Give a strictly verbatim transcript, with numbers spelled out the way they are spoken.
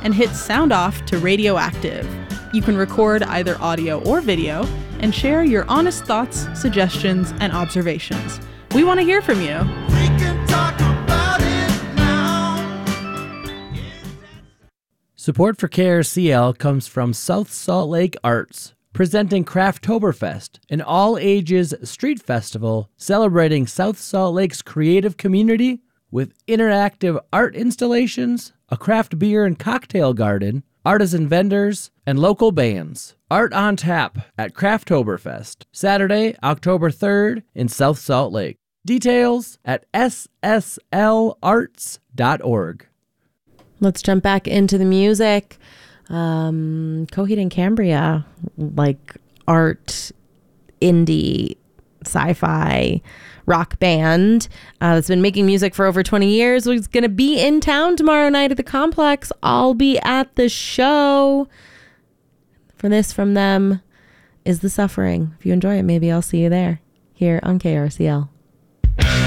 and hit sound off to radioactive. You can record either audio or video and share your honest thoughts, suggestions, and observations. We want to hear from you. We can talk about it now. Support for K R C L comes from South Salt Lake Arts, presenting Crafttoberfest, an all-ages street festival celebrating South Salt Lake's creative community with interactive art installations, a craft beer and cocktail garden, artisan vendors, and local bands. Art on tap at Crafttoberfest, Saturday, October third in South Salt Lake. Details at s s l arts dot org. Let's jump back into the music. Um, Coheed and Cambria, like art, indie, sci-fi rock band uh, that's been making music for over twenty years. Was going to be in town tomorrow night at the Complex. I'll be at the show. For this from them is The Suffering. If you enjoy it, maybe I'll see you there here on K R C L.